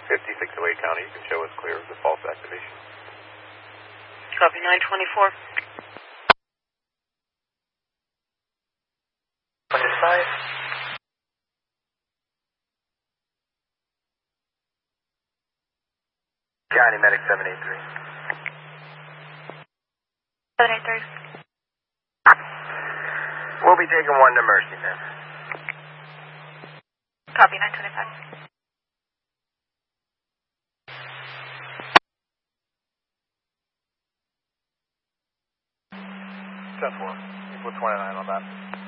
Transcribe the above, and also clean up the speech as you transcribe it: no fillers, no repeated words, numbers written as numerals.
5608 County, you can show us clear of the false activation. Copy 924. On your side. County Medic 783. 783. We'll be taking one to Mercy, then. Copy 925. 10-4. Equal 29 on that.